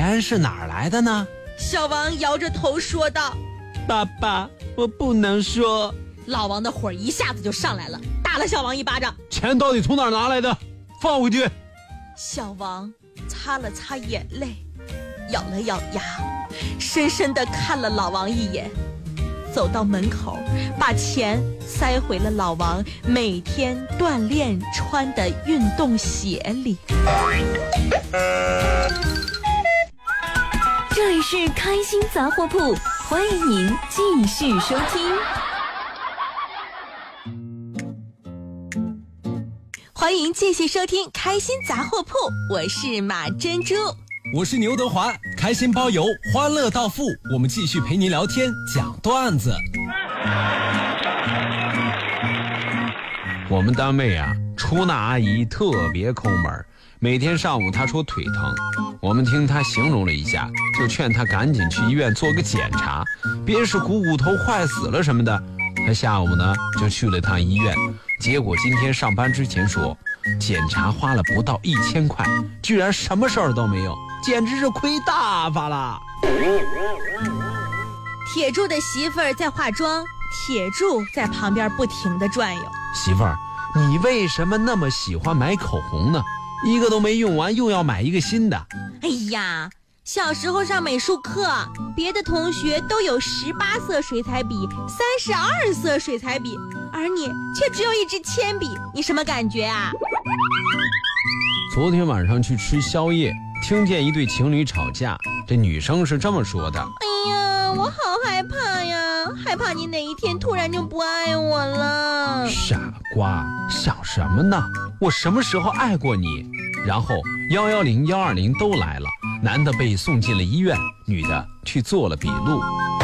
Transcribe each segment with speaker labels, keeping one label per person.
Speaker 1: 钱是哪儿来的呢？
Speaker 2: 小王摇着头说道。
Speaker 1: 爸爸，我不能说。
Speaker 2: 老王的火一下子就上来了，打了小王一巴掌。
Speaker 1: 钱到底从哪儿拿来的？放回去。
Speaker 2: 小王擦了擦眼泪，咬了咬牙，深深地看了老王一眼，走到门口，把钱塞回了老王每天锻炼穿的运动鞋里。
Speaker 3: 这里是开心杂货铺，欢迎您继续收听。
Speaker 2: 欢迎继续收听开心杂货铺，我是马珍珠，
Speaker 4: 我是牛德华，开心包邮，欢乐到付，我们继续陪您聊天讲段子。
Speaker 1: 我们单位啊，出纳阿姨特别抠门，每天上午她说腿疼，我们听她形容了一下，就劝她赶紧去医院做个检查，别是股骨头坏死了什么的。她下午呢就去了趟医院，结果今天上班之前说，检查花了不到1000块，居然什么事儿都没有，简直是亏大发了。
Speaker 2: 铁柱的媳妇儿在化妆，铁柱在旁边不停地转悠。
Speaker 1: 媳妇儿，你为什么那么喜欢买口红呢？一个都没用完，又要买一个新的。
Speaker 2: 哎呀，小时候上美术课，别的同学都有18色水彩笔、32色水彩笔，而你却只有一支铅笔，你什么感觉啊？
Speaker 1: 昨天晚上去吃宵夜，听见一对情侣吵架，这女生是这么说的：
Speaker 2: 哎呀，我好害怕呀，害怕你哪一天突然就不爱我了。
Speaker 1: 傻瓜，想什么呢？我什么时候爱过你？然后110、120都来了，男的被送进了医院，女的去做了笔录。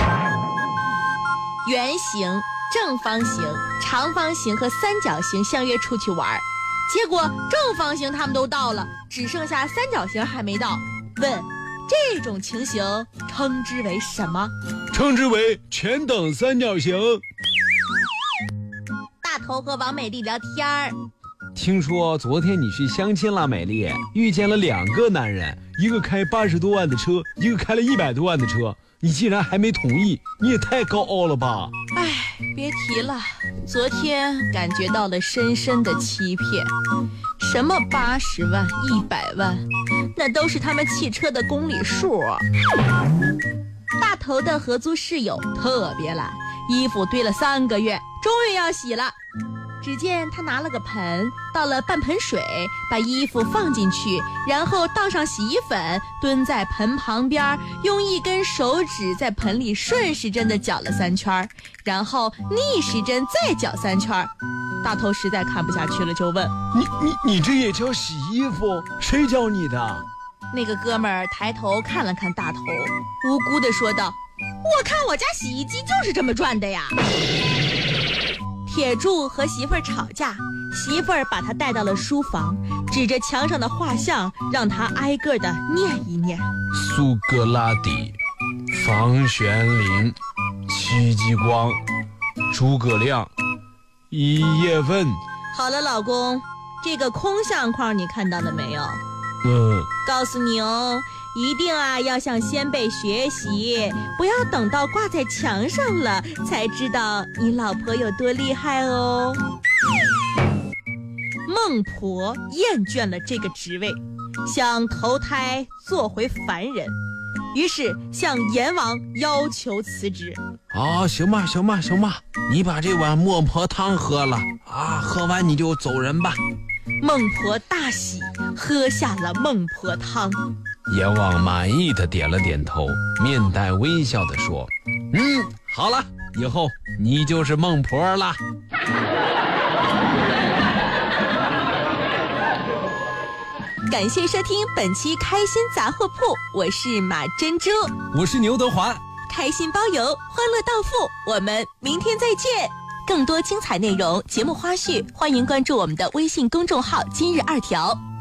Speaker 2: 圆形、正方形、长方形和三角形相约出去玩，结果正方形他们都到了，只剩下三角形还没到。问，这种情形称之为什么？
Speaker 1: 称之为全等三角形。
Speaker 2: 大头和王美丽聊天儿。
Speaker 1: 听说昨天你去相亲了，美丽，遇见了2个男人，一个开80多万的车，一个开了100多万的车，你竟然还没同意，你也太高傲了吧。
Speaker 2: 哎，别提了，昨天感觉到了深深的欺骗。什么80万、100万，那都是他们汽车的公里数啊。大头的合租室友特别懒，衣服堆了3个月，终于要洗了。只见他拿了个盆，倒了半盆水，把衣服放进去，然后倒上洗衣粉，蹲在盆旁边，用一根手指在盆里顺时针的搅了3圈，然后逆时针再搅3圈。大头实在看不下去了，就问：
Speaker 1: 你这也叫洗衣服？谁教你的？
Speaker 2: 那个哥们儿抬头看了看大头，无辜的说道：我看我家洗衣机就是这么转的呀。铁柱和媳妇儿吵架，媳妇儿把他带到了书房，指着墙上的画像，让他挨个的念一念：
Speaker 1: 苏格拉底、房玄龄、戚继光、诸葛亮、1月份。
Speaker 2: 好了，老公，这个空相框你看到了没有？告诉你哦，一定要向先辈学习，不要等到挂在墙上了才知道你老婆有多厉害哦。孟婆厌倦了这个职位，想投胎做回凡人，于是向阎王要求辞职。
Speaker 1: 行吧，你把这碗孟婆汤喝了啊，喝完你就走人吧。
Speaker 2: 孟婆大喜，喝下了孟婆汤。
Speaker 1: 阎王满意的点了点头，面带微笑的说：好了，以后你就是孟婆了。
Speaker 2: 感谢收听本期开心杂货铺，我是马珍珠，
Speaker 4: 我是牛德华，
Speaker 2: 开心包邮，欢乐到付，我们明天再见。更多精彩内容、节目花絮，欢迎关注我们的微信公众号今日2条。